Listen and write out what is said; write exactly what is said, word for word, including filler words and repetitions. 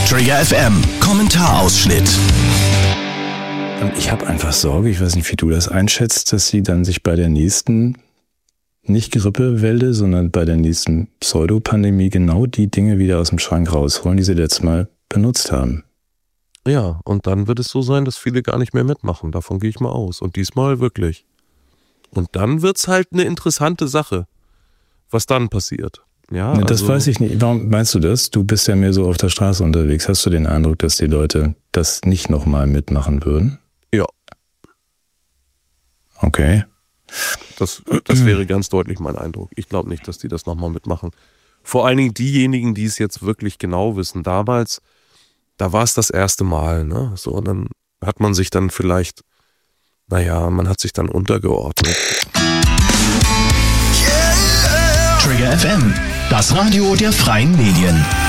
Trigger F M, Kommentarausschnitt. Ich habe einfach Sorge, ich weiß nicht, wie du das einschätzt, dass sie dann sich bei der nächsten, nicht Grippewelle, sondern bei der nächsten Pseudopandemie genau die Dinge wieder aus dem Schrank rausholen, die sie letztes Mal benutzt haben. Ja, und dann wird es so sein, dass viele gar nicht mehr mitmachen. Davon gehe ich mal aus. Und diesmal wirklich. Und dann wird es halt eine interessante Sache, was dann passiert. Ja, ne, das also, weiß ich nicht. Warum meinst du das? Du bist ja mehr so auf der Straße unterwegs. Hast du den Eindruck, dass die Leute das nicht nochmal mitmachen würden? Ja. Okay. Das, das wäre ganz deutlich mein Eindruck. Ich glaube nicht, dass die das nochmal mitmachen. Vor allen Dingen diejenigen, die es jetzt wirklich genau wissen. Damals, da war es das erste Mal, ne? So, und dann hat man sich dann vielleicht, naja, man hat sich dann untergeordnet. Trigger F M, das Radio der freien Medien.